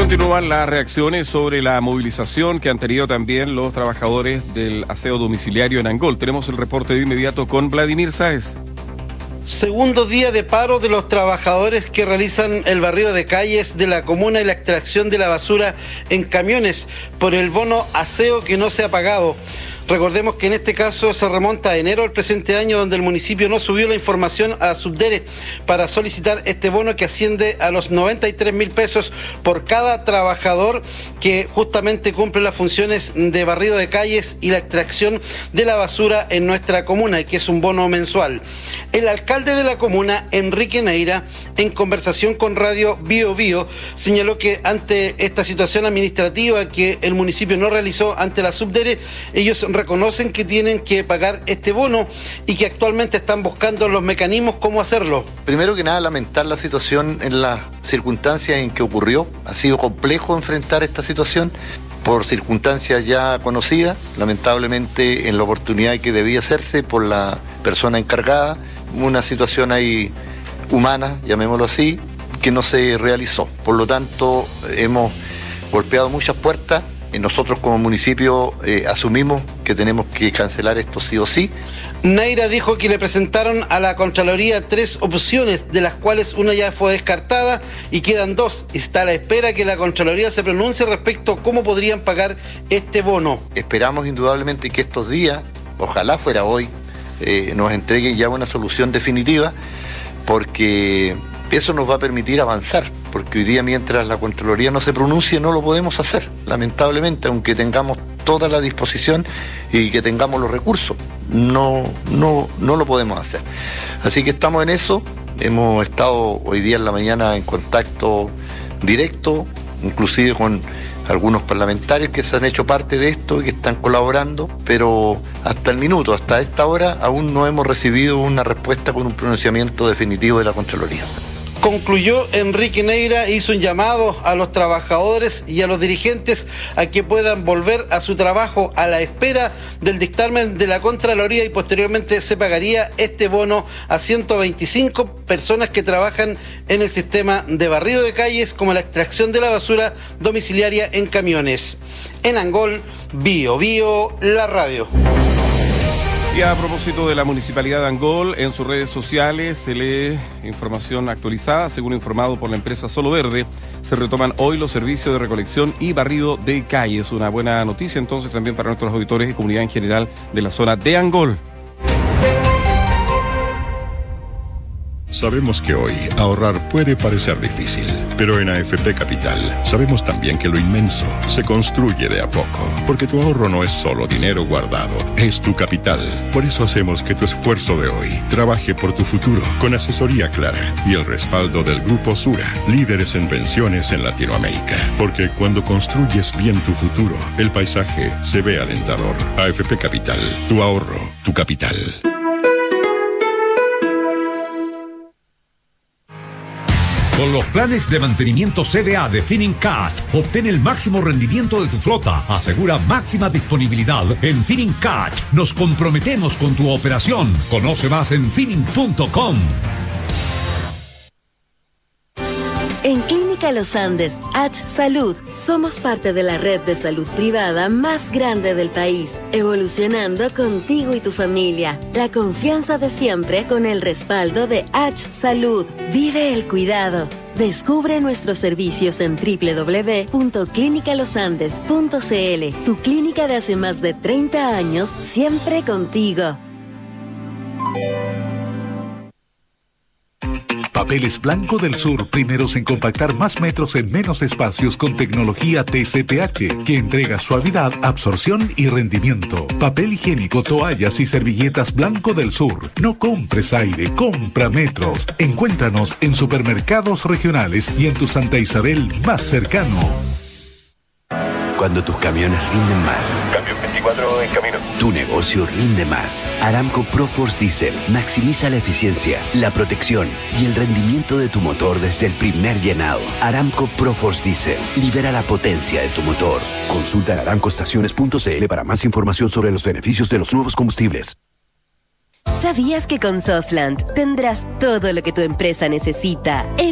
Continúan las reacciones sobre la movilización que han tenido también los trabajadores del aseo domiciliario en Angol. Tenemos el reporte de inmediato con Vladimir Sáez. Segundo día de paro de los trabajadores que realizan el barrido de calles de la comuna y la extracción de la basura en camiones por el bono aseo que no se ha pagado. Recordemos que en este caso se remonta a enero del presente año, donde el municipio no subió la información a la Subdere para solicitar este bono que asciende a los 93.000 pesos por cada trabajador que justamente cumple las funciones de barrido de calles y la extracción de la basura en nuestra comuna, y que es un bono mensual. El alcalde de la comuna, Enrique Neira, en conversación con Radio Bio Bio, señaló que ante esta situación administrativa que el municipio no realizó ante la Subdere, ellos reconocen que tienen que pagar este bono y que actualmente están buscando los mecanismos cómo hacerlo. Primero que nada, lamentar la situación en las circunstancias en que ocurrió. Ha sido complejo enfrentar esta situación por circunstancias ya conocidas, lamentablemente en la oportunidad que debía hacerse por la persona encargada, una situación ahí humana, llamémoslo así, que no se realizó. Por lo tanto, hemos golpeado muchas puertas. Nosotros como municipio asumimos que tenemos que cancelar esto sí o sí. Neira dijo que le presentaron a la Contraloría 3 opciones, de las cuales una ya fue descartada y quedan 2. Está a la espera que la Contraloría se pronuncie respecto a cómo podrían pagar este bono. Esperamos indudablemente que estos días, ojalá fuera hoy, nos entreguen ya una solución definitiva, porque eso nos va a permitir avanzar, porque hoy día mientras la Contraloría no se pronuncie no lo podemos hacer, lamentablemente, aunque tengamos toda la disposición y que tengamos los recursos, no lo podemos hacer. Así que estamos en eso, hemos estado hoy día en la mañana en contacto directo, inclusive con algunos parlamentarios que se han hecho parte de esto y que están colaborando, pero hasta el minuto, hasta esta hora, aún no hemos recibido una respuesta con un pronunciamiento definitivo de la Contraloría. Concluyó Enrique Neira, hizo un llamado a los trabajadores y a los dirigentes a que puedan volver a su trabajo a la espera del dictamen de la Contraloría, y posteriormente se pagaría este bono a 125 personas que trabajan en el sistema de barrido de calles, como la extracción de la basura domiciliaria en camiones. En Angol, Bio Bio, la radio. Y a propósito de la Municipalidad de Angol, en sus redes sociales se lee información actualizada. Según informado por la empresa Solo Verde, se retoman hoy los servicios de recolección y barrido de calles. Una buena noticia entonces también para nuestros auditores y comunidad en general de la zona de Angol. Sabemos que hoy ahorrar puede parecer difícil, pero en AFP Capital sabemos también que lo inmenso se construye de a poco, porque tu ahorro no es solo dinero guardado, es tu capital. Por eso hacemos que tu esfuerzo de hoy trabaje por tu futuro, con asesoría clara y el respaldo del Grupo Sura, líderes en pensiones en Latinoamérica. Porque cuando construyes bien tu futuro, el paisaje se ve alentador. AFP Capital, tu ahorro, tu capital. Con los planes de mantenimiento CDA de Finincat, obtén el máximo rendimiento de tu flota. Asegura máxima disponibilidad en Finincat. Nos comprometemos con tu operación. Conoce más en Finin.com. En Clínica Los Andes, H Salud, somos parte de la red de salud privada más grande del país, evolucionando contigo y tu familia. La confianza de siempre con el respaldo de H Salud. Vive el cuidado. Descubre nuestros servicios en www.clinicalosandes.cl. Tu clínica de hace más de 30 años, siempre contigo. Papeles Blanco del Sur, primeros en compactar más metros en menos espacios con tecnología TCPH, que entrega suavidad, absorción y rendimiento. Papel higiénico, toallas y servilletas Blanco del Sur. No compres aire, compra metros. Encuéntranos en supermercados regionales y en tu Santa Isabel más cercano. Cuando tus camiones rinden más. Camión 24 en camino. Tu negocio rinde más. Aramco ProForce Diesel maximiza la eficiencia, la protección y el rendimiento de tu motor desde el primer llenado. Aramco ProForce Diesel libera la potencia de tu motor. Consulta en aramcoestaciones.cl para más información sobre los beneficios de los nuevos combustibles. ¿Sabías que con Softland tendrás todo lo que tu empresa necesita